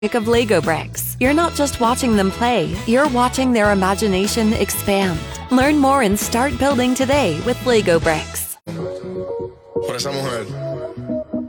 of Lego bricks. You're not just watching them play, you're watching their imagination expand. Learn more and start building today with Lego bricks. Por esa mujer.